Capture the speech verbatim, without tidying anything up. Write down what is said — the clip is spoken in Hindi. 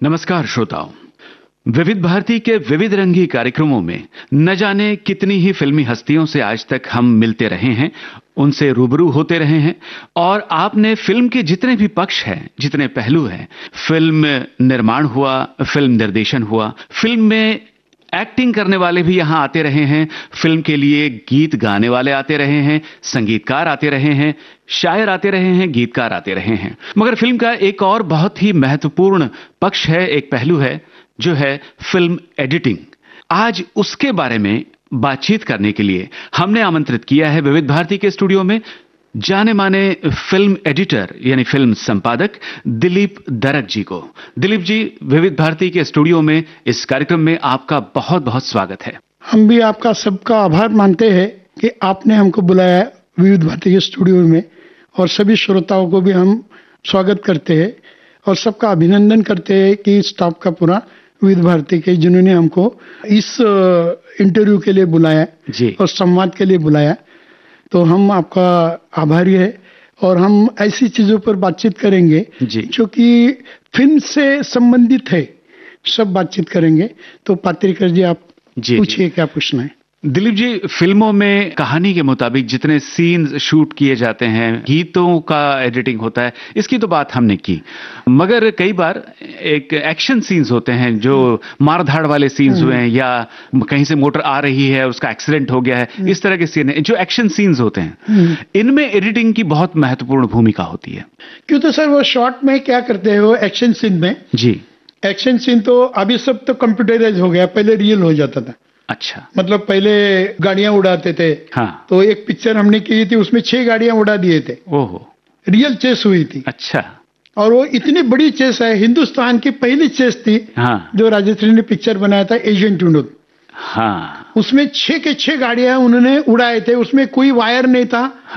नमस्कार श्रोताओं, विविध भारती के विविध रंगी कार्यक्रमों में न जाने कितनी ही फिल्मी हस्तियों से आज तक हम मिलते रहे हैं, उनसे रूबरू होते रहे हैं और आपने फिल्म के जितने भी पक्ष हैं, जितने पहलू हैं, फिल्म निर्माण हुआ, फिल्म निर्देशन हुआ, फिल्म में एक्टिंग करने वाले भी यहां आते रहे हैं, फिल्म के लिए गीत गाने वाले आते रहे हैं, संगीतकार आते रहे हैं, शायर आते रहे हैं, गीतकार आते रहे हैं। मगर फिल्म का एक और बहुत ही महत्वपूर्ण पक्ष है, एक पहलू है, जो है फिल्म एडिटिंग। आज उसके बारे में बातचीत करने के लिए हमने आमंत्रित किया है विविध भारती के स्टूडियो में जाने माने फिल्म एडिटर यानी फिल्म संपादक दिलीप दरक जी को। दिलीप जी, विविध भारती के स्टूडियो में इस कार्यक्रम में आपका बहुत बहुत स्वागत है। हम भी आपका सबका आभार मानते हैं कि आपने हमको बुलाया विविध भारती के स्टूडियो में, और सभी श्रोताओं को भी हम स्वागत करते हैं और सबका अभिनंदन करते हैं कि स्टाफ का पूरा विविध भारती के, जिन्होंने हमको इस इंटरव्यू के लिए बुलाया जी और संवाद के लिए बुलाया। तो हम आपका आभारी है और हम ऐसी चीजों पर बातचीत करेंगे जी जो कि फिल्म से संबंधित है, सब बातचीत करेंगे। तो पात्रिकर जी, आप पूछिए क्या पूछना है। दिलीप जी, फिल्मों में कहानी के मुताबिक जितने सीन्स शूट किए जाते हैं, गीतों का एडिटिंग होता है, इसकी तो बात हमने की, मगर कई बार एक एक्शन सीन्स होते हैं, जो मारधाड़ वाले सीन्स हुए हैं या कहीं से मोटर आ रही है, उसका एक्सीडेंट हो गया है, इस तरह के सीन है, जो एक्शन सीन्स होते हैं, इनमें एडिटिंग की बहुत महत्वपूर्ण भूमिका होती है। क्यों? तो सर वो शॉर्ट में क्या करते हैं, वो एक्शन सीन में जी एक्शन सीन तो अभी सब तो कंप्यूटराइज हो गया, पहले रियल हो जाता था। अच्छा, मतलब पहले गाड़ियां उड़ाते थे। हाँ। तो एक पिक्चर हमने की थी, उसमें छह गाड़ियां उड़ा दिए थे। ओहो, रियल चेस हुई थी। अच्छा। और वो इतनी बड़ी चेस है, हिंदुस्तान की पहली चेस थी। हाँ। जो राजश्री ने पिक्चर बनाया था एजेंट टूडल। हाँ। उसमें छह के छह गाड़ियां उन्होंने उड़ाए थे, उसमें कोई वायर नहीं था,